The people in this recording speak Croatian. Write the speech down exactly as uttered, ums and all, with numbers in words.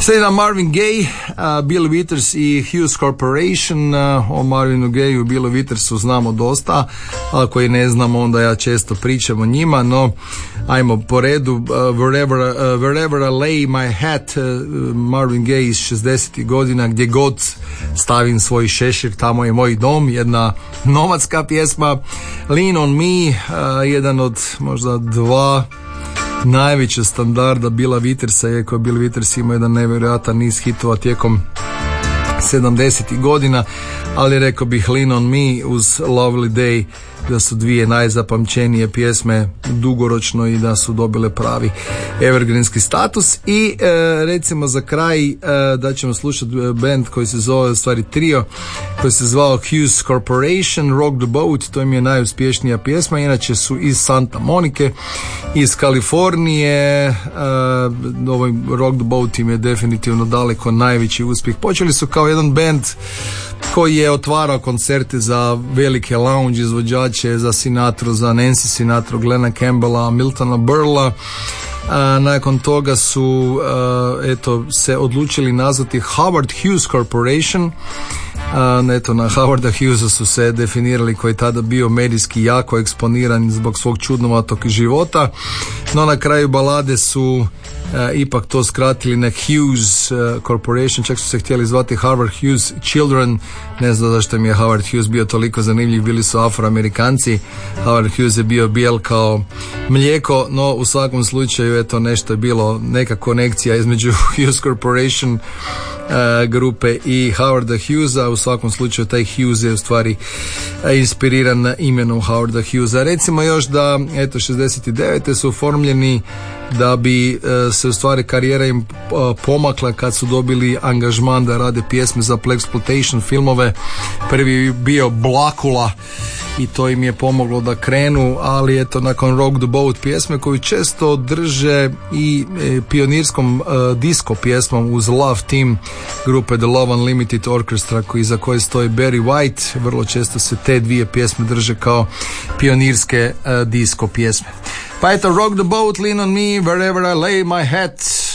Slijeda Marvin Gaye, uh, Bill Withers i Hughes Corporation. Uh, o Marvinu Gayu i Billu Withersu znamo dosta, ako i ne znamo onda ja često pričam o njima, no ajmo po redu. uh, wherever, uh, wherever I lay my hat, uh, Marvin Gaye iz šezdesetih godina, gdje god stavim svoj šešir, tamo je moj dom, jedna nomadska pjesma. Lean on me, uh, jedan od možda dva najveća standarda Billa Withersa, iako je Bill Withers imao jedan nevjerojatan niz hitova tijekom sedamdesetih godina, ali rekao bih Lean on me uz Lovely Day da su dvije najzapamćenije pjesme dugoročno i da su dobile pravi evergreenski status. I e, recimo za kraj e, da ćemo slušati band koji se zove, u stvari trio koji se zvao Hughes Corporation, Rock the Boat, to im je najuspješnija pjesma, inače su iz Santa Monike, iz Kalifornije. e, ovaj Rock the Boat im je definitivno daleko najveći uspjeh. Počeli su kao jedan band koji je otvarao koncerte za velike lounge izvođače, za Sinatru, za Nancy Sinatru, Glena Campbella, Miltona Berla. A, nakon toga su a, eto se odlučili nazvati Howard Hughes Corporation. A, eto, na Howarda Hughesa su se definirali, koji je tada bio medijski jako eksponiran zbog svog čudnovatog života, no na kraju balade su Uh, ipak to skratili na Hughes uh, Corporation, čak su se htjeli zvati Howard Hughes Children. Ne znam zašto mi je Howard Hughes bio toliko zanimljiv, bili su Afroamerikanci, Howard Hughes je bio bijel kao mlijeko, no u svakom slučaju eto nešto je bilo, neka konekcija između Hughes Corporation uh, grupe i Howarda Hughesa. U svakom slučaju taj Hughes je u stvari uh, inspiriran imenom Howarda Hughesa. Recimo još da eto šezdeset devete su oformljeni da bi uh, se u stvari karijera im uh, pomakla kad su dobili angažman da rade pjesme za Plexploitation filmove. Prvi je bio Blacula i to im je pomoglo da krenu, ali eto nakon Rock the Boat pjesme koju često drže i e, pionirskom e, disco pjesmom uz Love Team grupe The Love Unlimited Orchestra, koji za koje stoji Barry White, vrlo često se te dvije pjesme drže kao pionirske e, disco pjesme. Pa eto, Rock the Boat, Lean on me, Wherever I lay my hat.